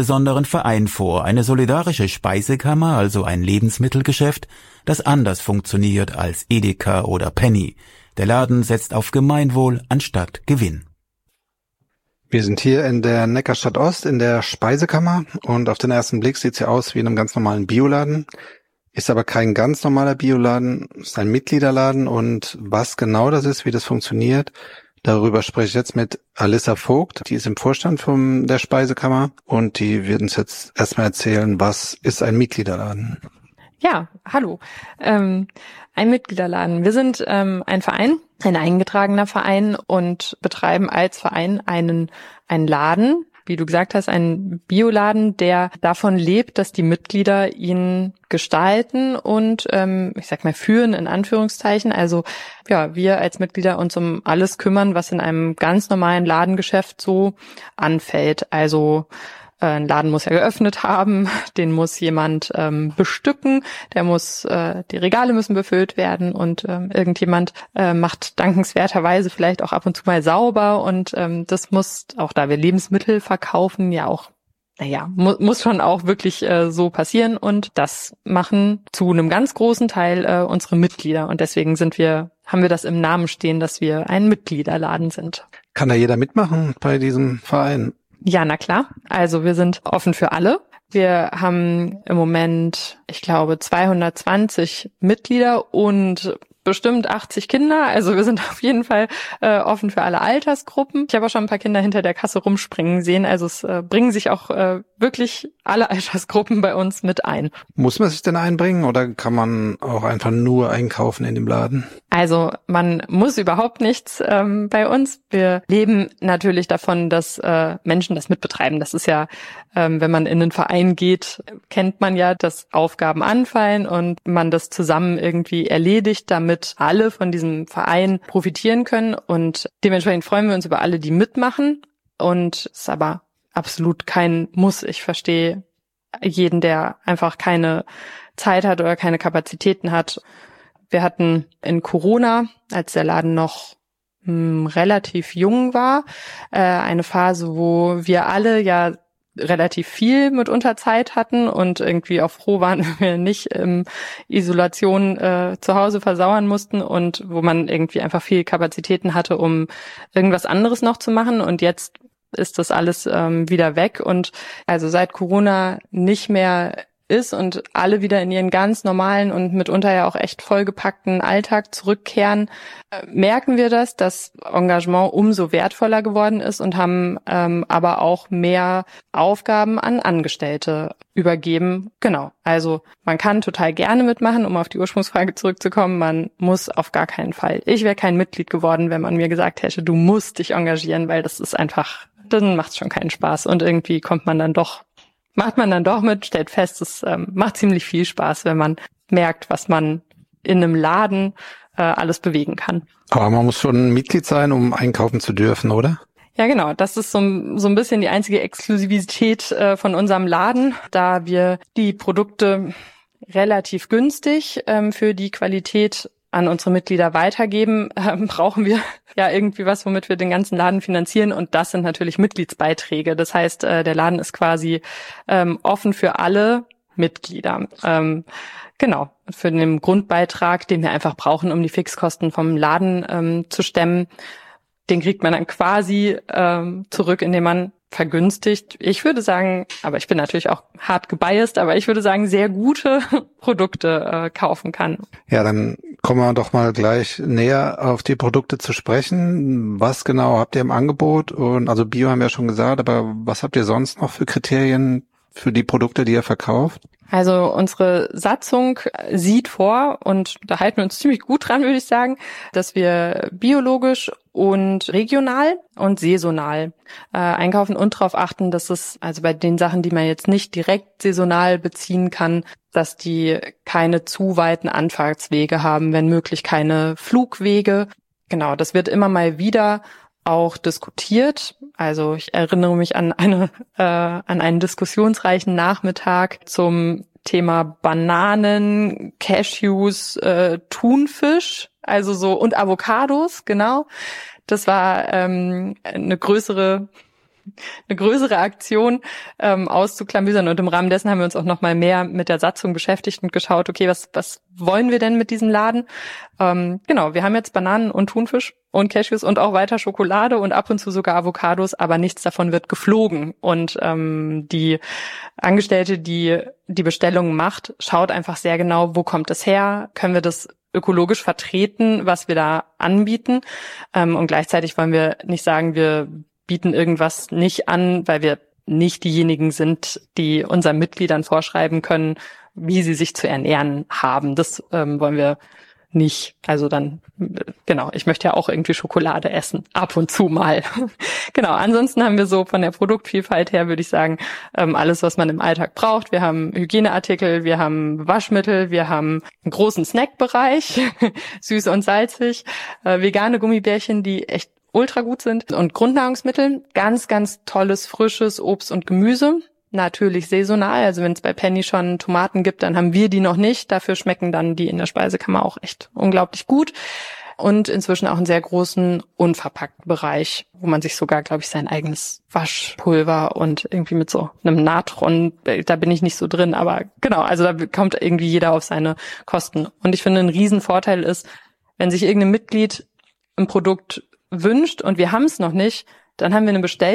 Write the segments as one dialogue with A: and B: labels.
A: besonderen Verein vor, eine solidarische Speisekammer, also ein Lebensmittelgeschäft, das anders funktioniert als Edeka oder Penny. Der Laden setzt auf Gemeinwohl anstatt Gewinn.
B: Wir sind hier in der Neckarstadt Ost in der Speisekammer und auf den ersten Blick sieht's ja aus wie in einem ganz normalen Bioladen. Ist aber kein ganz normaler Bioladen, ist ein Mitgliederladen und was genau das ist, wie das funktioniert, darüber spreche ich jetzt mit Alissa Vogt. Die ist im Vorstand der Speisekammer und die wird uns jetzt erstmal erzählen, was ist ein Mitgliederladen?
C: Ja, hallo. Ein Mitgliederladen. Wir sind ein Verein, ein eingetragener Verein und betreiben als Verein einen Laden, wie du gesagt hast, einen Bioladen, der davon lebt, dass die Mitglieder ihn gestalten und ich sag mal führen in Anführungszeichen. Also ja, wir als Mitglieder uns um alles kümmern, was in einem ganz normalen Ladengeschäft so anfällt. Also ein Laden muss ja geöffnet haben, den muss jemand bestücken, die Regale müssen befüllt werden und irgendjemand macht dankenswerterweise vielleicht auch ab und zu mal sauber und das muss, auch da wir Lebensmittel verkaufen, ja auch, muss schon auch wirklich so passieren und das machen zu einem ganz großen Teil unsere Mitglieder und deswegen haben wir das im Namen stehen, dass wir ein Mitgliederladen sind.
B: Kann da jeder mitmachen bei diesem Verein?
C: Ja, na klar. Also wir sind offen für alle. Wir haben im Moment, ich glaube, 220 Mitglieder und bestimmt 80 Kinder. Also wir sind auf jeden Fall offen für alle Altersgruppen. Ich habe auch schon ein paar Kinder hinter der Kasse rumspringen sehen. Also es bringen sich auch wirklich alle Altersgruppen bei uns mit ein.
B: Muss man sich denn einbringen oder kann man auch einfach nur einkaufen in dem Laden?
C: Also man muss überhaupt nichts bei uns. Wir leben natürlich davon, dass Menschen das mitbetreiben. Das ist ja, wenn man in einen Verein geht, kennt man ja, dass Aufgaben anfallen und man das zusammen irgendwie erledigt, damit alle von diesem Verein profitieren können. Und dementsprechend freuen wir uns über alle, die mitmachen. Und es ist aber absolut kein Muss. Ich verstehe jeden, der einfach keine Zeit hat oder keine Kapazitäten hat. Wir hatten in Corona, als der Laden noch relativ jung war, eine Phase, wo wir alle ja relativ viel mitunter Zeit hatten und irgendwie auch froh waren, wenn wir nicht Isolation zu Hause versauern mussten und wo man irgendwie einfach viel Kapazitäten hatte, um irgendwas anderes noch zu machen. Und jetzt ist das alles wieder weg und also seit Corona nicht mehr ist und alle wieder in ihren ganz normalen und mitunter ja auch echt vollgepackten Alltag zurückkehren, merken wir das Engagement umso wertvoller geworden ist und haben aber auch mehr Aufgaben an Angestellte übergeben. Genau, also man kann total gerne mitmachen, um auf die Ursprungsfrage zurückzukommen, man muss auf gar keinen Fall. Ich wäre kein Mitglied geworden, wenn man mir gesagt hätte, du musst dich engagieren, weil das ist einfach, dann macht es schon keinen Spaß und irgendwie macht man dann doch mit, stellt fest, es macht ziemlich viel Spaß, wenn man merkt, was man in einem Laden alles bewegen kann.
B: Aber man muss schon Mitglied sein, um einkaufen zu dürfen, oder?
C: Ja, genau. Das ist so ein bisschen die einzige Exklusivität von unserem Laden, da wir die Produkte relativ günstig für die Qualität an unsere Mitglieder weitergeben, brauchen wir ja irgendwie was, womit wir den ganzen Laden finanzieren und das sind natürlich Mitgliedsbeiträge. Das heißt, der Laden ist quasi offen für alle Mitglieder. Genau, für den Grundbeitrag, den wir einfach brauchen, um die Fixkosten vom Laden zu stemmen, den kriegt man dann quasi zurück, indem man vergünstigt. Ich würde sagen, aber ich bin natürlich auch hart gebiased, aber ich würde sagen, sehr gute Produkte kaufen kann.
B: Ja, dann kommen wir doch mal gleich näher auf die Produkte zu sprechen. Was genau habt ihr im Angebot? Und also Bio haben wir ja schon gesagt, aber was habt ihr sonst noch für Kriterien für die Produkte, die ihr verkauft?
C: Also unsere Satzung sieht vor, und da halten wir uns ziemlich gut dran, würde ich sagen, dass wir biologisch und regional und saisonal einkaufen und darauf achten, dass es, also bei den Sachen, die man jetzt nicht direkt saisonal beziehen kann, dass die keine zu weiten Anfahrtswege haben, wenn möglich keine Flugwege. Genau, das wird immer mal wieder auch diskutiert. Also ich erinnere mich an einen diskussionsreichen Nachmittag zum Thema Bananen, Cashews, Thunfisch, also so, und Avocados, genau. Das war eine größere eine größere Aktion auszuklamüsern. Und im Rahmen dessen haben wir uns auch noch mal mehr mit der Satzung beschäftigt und geschaut, okay, was wollen wir denn mit diesem Laden? Genau, wir haben jetzt Bananen und Thunfisch und Cashews und auch weiter Schokolade und ab und zu sogar Avocados, aber nichts davon wird geflogen. Und die Angestellte, die die Bestellung macht, schaut einfach sehr genau, wo kommt es her? Können wir das ökologisch vertreten, was wir da anbieten? Und gleichzeitig wollen wir nicht sagen, wir bieten irgendwas nicht an, weil wir nicht diejenigen sind, die unseren Mitgliedern vorschreiben können, wie sie sich zu ernähren haben. Das wollen wir nicht. Also dann, genau, ich möchte ja auch irgendwie Schokolade essen, ab und zu mal. Genau, ansonsten haben wir so von der Produktvielfalt her, würde ich sagen, alles, was man im Alltag braucht. Wir haben Hygieneartikel, wir haben Waschmittel, wir haben einen großen Snackbereich, süß und salzig, vegane Gummibärchen, die echt ultra gut sind und Grundnahrungsmittel, ganz, ganz tolles, frisches Obst und Gemüse. Natürlich saisonal, also wenn es bei Penny schon Tomaten gibt, dann haben wir die noch nicht. Dafür schmecken dann die in der Speisekammer auch echt unglaublich gut. Und inzwischen auch einen sehr großen unverpackten Bereich, wo man sich sogar, glaube ich, sein eigenes Waschpulver und irgendwie mit so einem Natron, da bin ich nicht so drin, aber genau, also da kommt irgendwie jeder auf seine Kosten. Und ich finde, ein Riesenvorteil ist, wenn sich irgendein Mitglied ein Produkt wünscht und wir haben es noch nicht, dann haben wir eine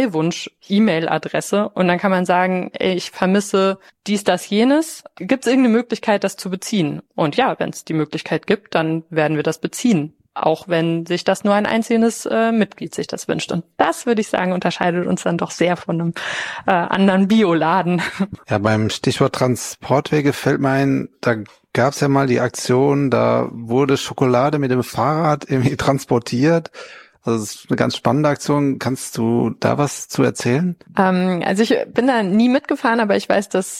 C: Bestellwunsch-E-Mail-Adresse und dann kann man sagen, ey, ich vermisse dies, das, jenes. Gibt es irgendeine Möglichkeit, das zu beziehen? Und ja, wenn es die Möglichkeit gibt, dann werden wir das beziehen. Auch wenn sich das nur ein einzelnes Mitglied sich das wünscht. Und das, würde ich sagen, unterscheidet uns dann doch sehr von einem anderen Bioladen.
B: Ja, beim Stichwort Transportwege fällt mir ein, da gab es ja mal die Aktion, da wurde Schokolade mit dem Fahrrad irgendwie transportiert. Also das ist eine ganz spannende Aktion. Kannst du da was zu erzählen?
C: Also ich bin da nie mitgefahren, aber ich weiß, dass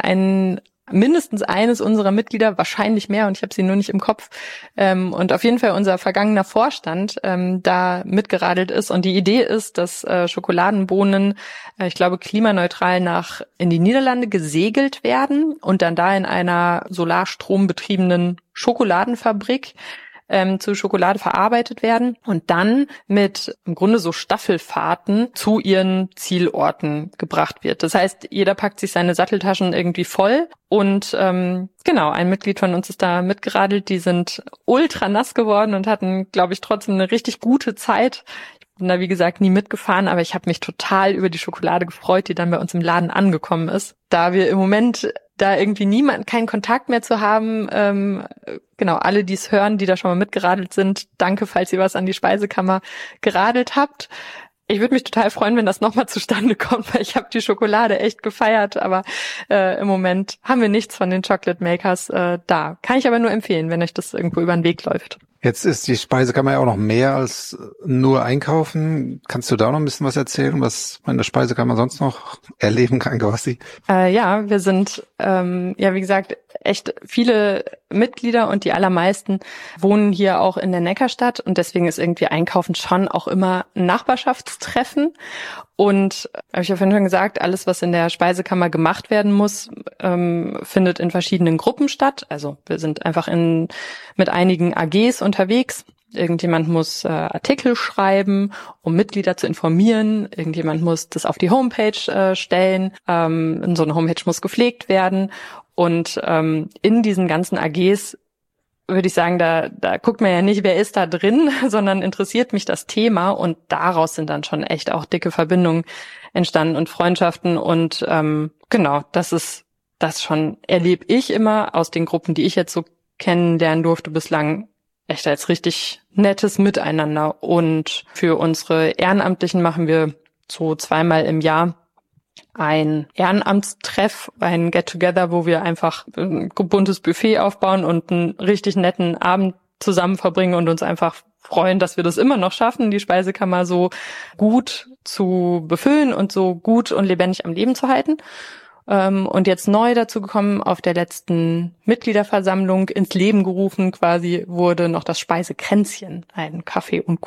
C: mindestens eines unserer Mitglieder, wahrscheinlich mehr, und ich habe sie nur nicht im Kopf, und auf jeden Fall unser vergangener Vorstand da mitgeradelt ist. Und die Idee ist, dass Schokoladenbohnen, ich glaube, klimaneutral in die Niederlande gesegelt werden und dann da in einer solarstrombetriebenen Schokoladenfabrik zu Schokolade verarbeitet werden und dann mit im Grunde so Staffelfahrten zu ihren Zielorten gebracht wird. Das heißt, jeder packt sich seine Satteltaschen irgendwie voll und genau, ein Mitglied von uns ist da mitgeradelt. Die sind ultra nass geworden und hatten, glaube ich, trotzdem eine richtig gute Zeit. Ich bin da, wie gesagt, nie mitgefahren, aber ich habe mich total über die Schokolade gefreut, die dann bei uns im Laden angekommen ist. Da wir im Moment da irgendwie keinen Kontakt mehr zu haben, genau, alle, die es hören, die da schon mal mitgeradelt sind, danke, falls ihr was an die Speisekammer geradelt habt. Ich würde mich total freuen, wenn das nochmal zustande kommt, weil ich habe die Schokolade echt gefeiert, aber im Moment haben wir nichts von den Chocolate Makers da. Kann ich aber nur empfehlen, wenn euch das irgendwo über den Weg läuft.
B: Jetzt ist die Speisekammer ja auch noch mehr als nur einkaufen. Kannst du da noch ein bisschen was erzählen, was man in der Speisekammer sonst noch erleben kann quasi?
C: Ja, wir sind, wie gesagt, echt viele Mitglieder und die allermeisten wohnen hier auch in der Neckarstadt und deswegen ist irgendwie Einkaufen schon auch immer ein Nachbarschaftstreffen. Und habe ich ja vorhin schon gesagt, alles, was in der Speisekammer gemacht werden muss, findet in verschiedenen Gruppen statt. Also wir sind einfach mit einigen AGs unterwegs. Irgendjemand muss Artikel schreiben, um Mitglieder zu informieren. Irgendjemand muss das auf die Homepage stellen. So eine Homepage muss gepflegt werden. Und in diesen ganzen AGs würde ich sagen, da guckt man ja nicht, wer ist da drin, sondern interessiert mich das Thema und daraus sind dann schon echt auch dicke Verbindungen entstanden und Freundschaften und genau, das erlebe ich immer aus den Gruppen, die ich jetzt so kennenlernen durfte bislang, echt als richtig nettes Miteinander. Und für unsere Ehrenamtlichen machen wir so 2-mal im Jahr ein Ehrenamtstreff, ein Get-Together, wo wir einfach ein buntes Buffet aufbauen und einen richtig netten Abend zusammen verbringen und uns einfach freuen, dass wir das immer noch schaffen, die Speisekammer so gut zu befüllen und so gut und lebendig am Leben zu halten. Und jetzt neu dazu gekommen, auf der letzten Mitgliederversammlung ins Leben gerufen quasi, wurde noch das Speisekränzchen, ein Kaffee- und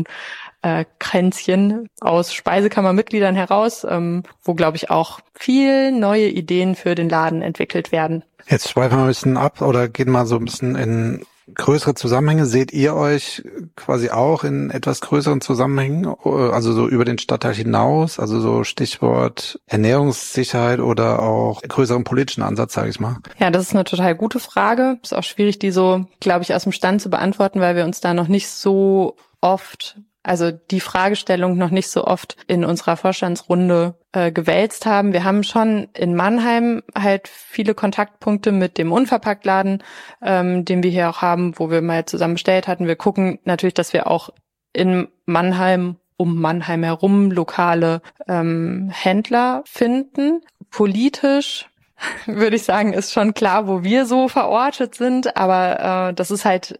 C: Kuchen-Kränzchen aus Speisekammermitgliedern heraus, wo, glaube ich, auch viel neue Ideen für den Laden entwickelt werden.
B: Jetzt schweifen wir ein bisschen ab oder gehen mal so ein bisschen in größere Zusammenhänge? Seht ihr euch quasi auch in etwas größeren Zusammenhängen, also so über den Stadtteil hinaus, also so Stichwort Ernährungssicherheit oder auch größeren politischen Ansatz, sage ich mal?
C: Ja, das ist eine total gute Frage. Ist auch schwierig, die so, glaube ich, aus dem Stand zu beantworten, weil wir uns da noch nicht so oft, also die Fragestellung noch nicht so oft in unserer Vorstandsrunde gewälzt haben. Wir haben schon in Mannheim halt viele Kontaktpunkte mit dem Unverpacktladen, den wir hier auch haben, wo wir mal zusammen bestellt hatten. Wir gucken natürlich, dass wir auch in Mannheim, um Mannheim herum, lokale Händler finden. Politisch würde ich sagen, ist schon klar, wo wir so verortet sind, aber das ist halt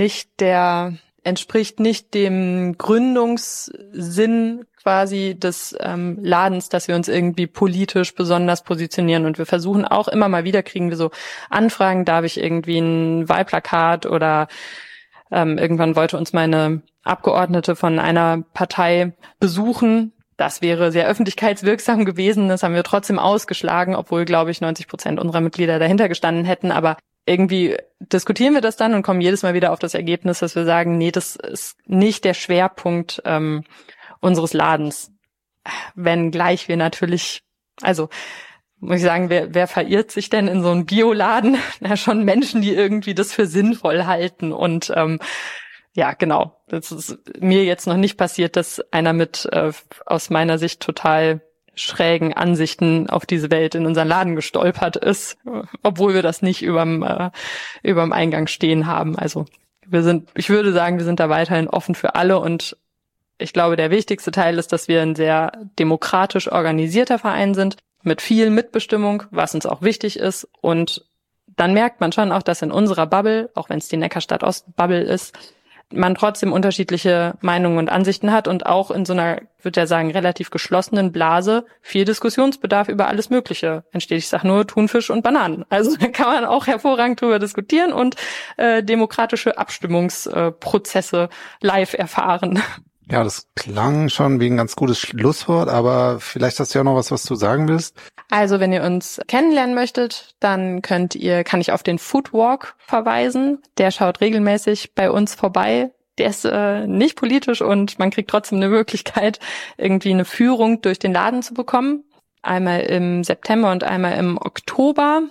C: entspricht nicht dem Gründungssinn quasi des Ladens, dass wir uns irgendwie politisch besonders positionieren. Und wir versuchen auch immer mal wieder, kriegen wir so Anfragen, darf ich irgendwie ein Wahlplakat oder irgendwann wollte uns meine Abgeordnete von einer Partei besuchen. Das wäre sehr öffentlichkeitswirksam gewesen. Das haben wir trotzdem ausgeschlagen, obwohl, glaube ich, 90% unserer Mitglieder dahinter gestanden hätten. Aber irgendwie diskutieren wir das dann und kommen jedes Mal wieder auf das Ergebnis, dass wir sagen, nee, das ist nicht der Schwerpunkt unseres Ladens. Wenngleich wir natürlich, also muss ich sagen, wer verirrt sich denn in so einen Bioladen? Na, schon Menschen, die irgendwie das für sinnvoll halten. Und ja, genau. Das ist mir jetzt noch nicht passiert, dass einer mit aus meiner Sicht total schrägen Ansichten auf diese Welt in unseren Laden gestolpert ist, obwohl wir das nicht überm Eingang stehen haben. Also ich würde sagen, wir sind da weiterhin offen für alle und ich glaube, der wichtigste Teil ist, dass wir ein sehr demokratisch organisierter Verein sind, mit viel Mitbestimmung, was uns auch wichtig ist. Und dann merkt man schon auch, dass in unserer Bubble, auch wenn es die Neckarstadt Ost-Bubble ist, man trotzdem unterschiedliche Meinungen und Ansichten hat und auch in so einer, ich würde ja sagen, relativ geschlossenen Blase viel Diskussionsbedarf über alles Mögliche entsteht. Ich sage nur Thunfisch und Bananen. Also da kann man auch hervorragend drüber diskutieren und demokratische Abstimmungsprozesse live erfahren.
B: Ja, das klang schon wie ein ganz gutes Schlusswort, aber vielleicht hast du ja noch was du sagen willst.
C: Also, wenn ihr uns kennenlernen möchtet, dann kann ich auf den Foodwalk verweisen. Der schaut regelmäßig bei uns vorbei. Der ist nicht politisch und man kriegt trotzdem eine Möglichkeit, irgendwie eine Führung durch den Laden zu bekommen. Einmal im September und einmal im Oktober.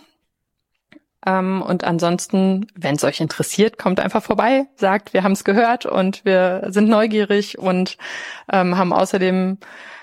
C: Und ansonsten, wenn es euch interessiert, kommt einfach vorbei, sagt, wir haben es gehört und wir sind neugierig und haben außerdem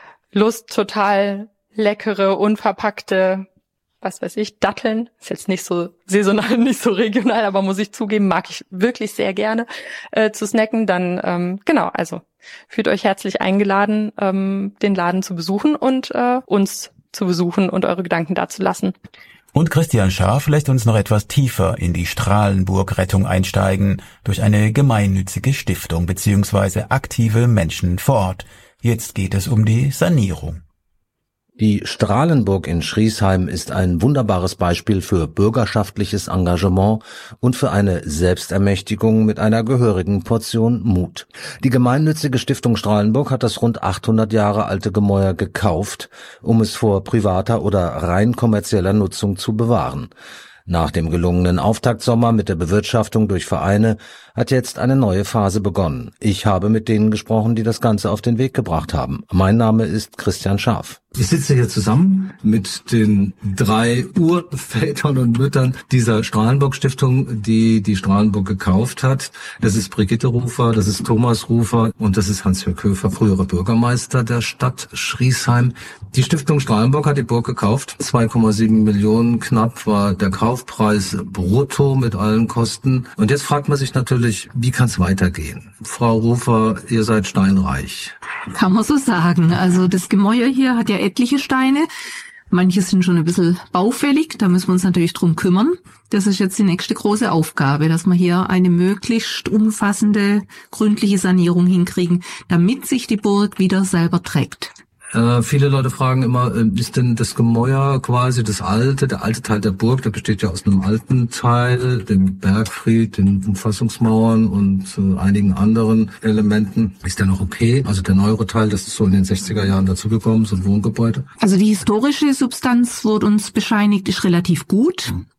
C: Lust, total leckere, unverpackte, was weiß ich, Datteln. Ist jetzt nicht so saisonal, nicht so regional, aber muss ich zugeben, mag ich wirklich sehr gerne zu snacken. Dann, genau, also fühlt euch herzlich eingeladen, den Laden zu besuchen und uns zu besuchen und eure Gedanken dazulassen.
A: Und Christian Scharf lässt uns noch etwas tiefer in die Strahlenburg-Rettung einsteigen durch eine gemeinnützige Stiftung bzw. aktive Menschen vor Ort. Jetzt geht es um die Sanierung.
D: Die Strahlenburg in Schriesheim ist ein wunderbares Beispiel für bürgerschaftliches Engagement und für eine Selbstermächtigung mit einer gehörigen Portion Mut. Die gemeinnützige Stiftung Strahlenburg hat das rund 800 Jahre alte Gemäuer gekauft, um es vor privater oder rein kommerzieller Nutzung zu bewahren. Nach dem gelungenen Auftaktsommer mit der Bewirtschaftung durch Vereine hat jetzt eine neue Phase begonnen. Ich habe mit denen gesprochen, die das Ganze auf den Weg gebracht haben. Mein Name ist Christian Scharf.
E: Ich sitze hier zusammen mit den 3 Urvätern und Müttern dieser Strahlenburg-Stiftung, die Strahlenburg gekauft hat. Das ist Brigitte Rufer, das ist Thomas Rufer und das ist Hans-Jörg Höfer, früherer Bürgermeister der Stadt Schriesheim. Die Stiftung Strahlenburg hat die Burg gekauft. 2,7 Millionen knapp war der Kaufpreis brutto mit allen Kosten. Und jetzt fragt man sich natürlich, wie kann es weitergehen? Frau Rufer, ihr seid steinreich.
F: Kann man so sagen. Also das Gemäuer hier hat ja etliche Steine. Manche sind schon ein bisschen baufällig, da müssen wir uns natürlich drum kümmern. Das ist jetzt die nächste große Aufgabe, dass wir hier eine möglichst umfassende, gründliche Sanierung hinkriegen, damit sich die Burg wieder selber trägt.
E: Viele Leute fragen immer, ist denn das Gemäuer quasi der alte Teil der Burg, der besteht ja aus einem alten Teil, dem Bergfried, den Umfassungsmauern und einigen anderen Elementen. Ist der noch okay? Also der neuere Teil, das ist so in den 60er Jahren dazugekommen, so ein Wohngebäude.
F: Also die historische Substanz wurde uns bescheinigt, ist relativ gut.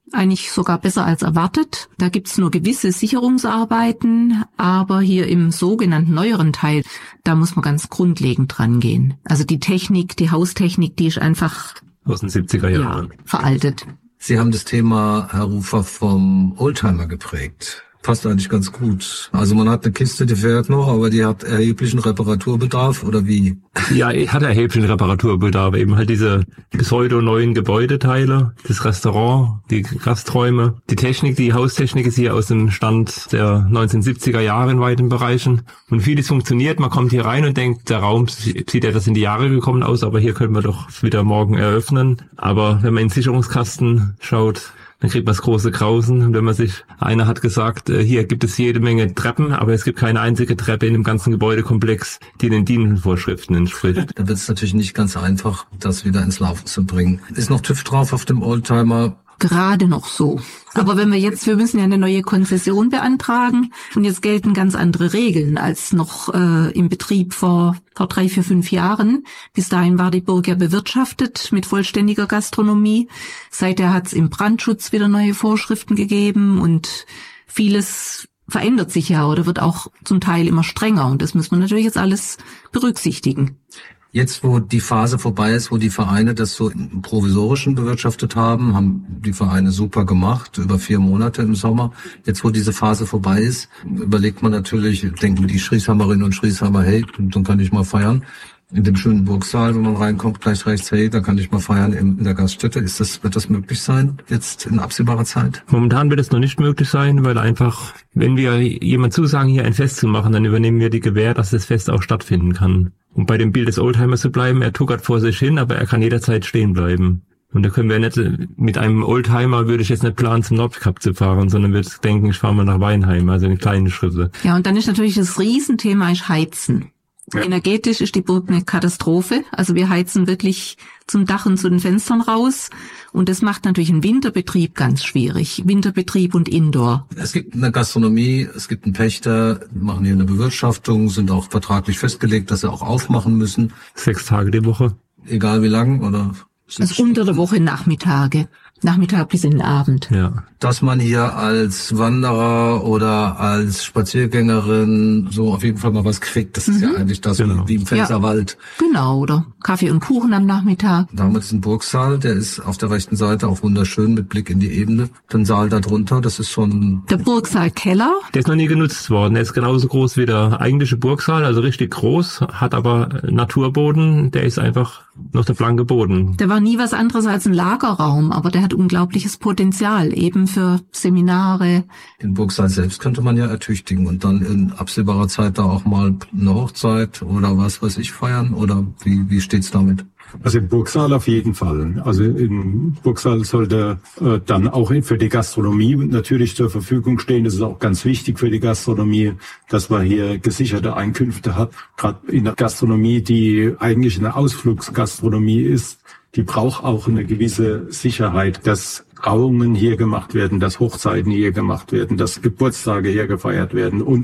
F: eigentlich sogar besser als erwartet. Da gibt's nur gewisse Sicherungsarbeiten, aber hier im sogenannten neueren Teil, da muss man ganz grundlegend dran gehen. Also die Technik, die Haustechnik, die ist einfach
E: aus den 70er Jahren
F: veraltet.
E: Sie haben das Thema, Herr Rufer, vom Oldtimer geprägt. Passt eigentlich ganz gut. Also man hat eine Kiste, die fährt noch, aber die hat erheblichen Reparaturbedarf, oder wie? Ja, hat erheblichen Reparaturbedarf. Eben halt diese bis heute neuen Gebäudeteile, das Restaurant, die Gasträume. Die Technik, die Haustechnik ist hier aus dem Stand der 1970er Jahre in weiten Bereichen. Und vieles funktioniert. Man kommt hier rein und denkt, der Raum sieht etwas in die Jahre gekommen aus, aber hier können wir doch wieder morgen eröffnen. Aber wenn man in den Sicherungskasten schaut, dann kriegt man das große Grausen. Und wenn man sich, einer hat gesagt, hier gibt es jede Menge Treppen, aber es gibt keine einzige Treppe in dem ganzen Gebäudekomplex, die den DIN-Vorschriften entspricht. Da wird es natürlich nicht ganz einfach, das wieder ins Laufen zu bringen. Ist noch TÜV drauf auf dem Oldtimer?
F: Gerade noch so. Aber wir müssen ja eine neue Konzession beantragen und jetzt gelten ganz andere Regeln als noch im Betrieb vor 3, 4, 5 Jahren. Bis dahin war die Burg ja bewirtschaftet mit vollständiger Gastronomie. Seither hat es im Brandschutz wieder neue Vorschriften gegeben und vieles verändert sich ja oder wird auch zum Teil immer strenger und das muss man natürlich jetzt alles berücksichtigen.
E: Jetzt, wo die Phase vorbei ist, wo die Vereine das so im Provisorischen bewirtschaftet haben die Vereine super gemacht, über 4 Monate im Sommer. Jetzt, wo diese Phase vorbei ist, überlegt man natürlich, denken die Schriesheimerinnen und Schriesheimer, hey, dann kann ich mal feiern. In dem schönen Burgsaal, wenn man reinkommt, gleich rechts, hey, da kann ich mal feiern in der Gaststätte. Wird das möglich sein, jetzt in absehbarer Zeit? Momentan wird es noch nicht möglich sein, weil einfach, wenn wir jemand zusagen, hier ein Fest zu machen, dann übernehmen wir die Gewähr, dass das Fest auch stattfinden kann. Um bei dem Bild des Oldtimers zu bleiben, er tuckert vor sich hin, aber er kann jederzeit stehen bleiben. Und da können wir nicht, mit einem Oldtimer würde ich jetzt nicht planen, zum Nordkap zu fahren, sondern würde denken, ich fahre mal nach Weinheim, also in kleine Schritte.
F: Ja, und dann ist natürlich das Riesenthema ist Heizen. Ja. Energetisch ist die Burg eine Katastrophe. Also wir heizen wirklich zum Dach und zu den Fenstern raus. Und das macht natürlich einen Winterbetrieb ganz schwierig. Winterbetrieb und Indoor.
E: Es gibt eine Gastronomie, es gibt einen Pächter, machen hier eine Bewirtschaftung, sind auch vertraglich festgelegt, dass sie auch aufmachen müssen. 6 Tage die Woche. Egal wie lang, oder?
F: Also unter der Woche Nachmittag bis in den Abend.
E: Ja. Dass man hier als Wanderer oder als Spaziergängerin so auf jeden Fall mal was kriegt, das ist ja eigentlich das, wie im Pfälzerwald.
F: Ja, genau, oder Kaffee und Kuchen am Nachmittag.
E: Da haben wir diesen Burgsaal, der ist auf der rechten Seite auch wunderschön mit Blick in die Ebene. Den Saal da drunter, das ist so ein...
F: Der Burgsaal-Keller.
E: Der ist noch nie genutzt worden. Der ist genauso groß wie der eigentliche Burgsaal, also richtig groß, hat aber Naturboden, der ist einfach noch der blanke Boden.
F: Der war nie was anderes als ein Lagerraum, aber der hat unglaubliches Potenzial, eben für Seminare.
E: Den Burgsaal selbst könnte man ja ertüchtigen und dann in absehbarer Zeit da auch mal eine Hochzeit oder was weiß ich feiern, oder wie steht's damit?
G: Also im Burgsaal auf jeden Fall. Also im Burgsaal sollte dann auch für die Gastronomie natürlich zur Verfügung stehen. Das ist auch ganz wichtig für die Gastronomie, dass man hier gesicherte Einkünfte hat. Gerade in der Gastronomie, die eigentlich eine Ausflugsgastronomie ist, die braucht auch eine gewisse Sicherheit, dass Trauungen hier gemacht werden, dass Hochzeiten hier gemacht werden, dass Geburtstage hier gefeiert werden und.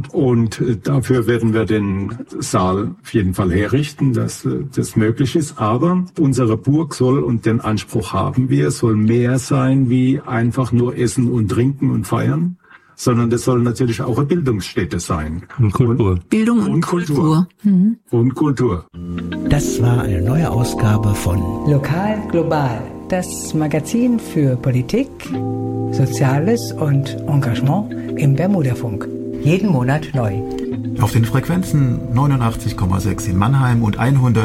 G: Und dafür werden wir den Saal auf jeden Fall herrichten, dass das möglich ist. Aber unsere Burg soll, und den Anspruch haben wir, soll mehr sein wie einfach nur Essen und Trinken und Feiern, sondern das soll natürlich auch eine Bildungsstätte sein.
E: Und Kultur.
F: Bildung und Kultur.
G: Und Kultur.
H: Das war eine neue Ausgabe von
I: Lokal Global, das Magazin für Politik, Soziales und Engagement im Bermudafunk. Jeden Monat neu.
A: Auf den Frequenzen 89,6 in Mannheim und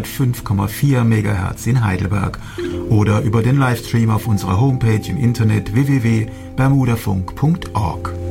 A: 105,4 MHz in Heidelberg oder über den Livestream auf unserer Homepage im Internet www.bermudafunk.org.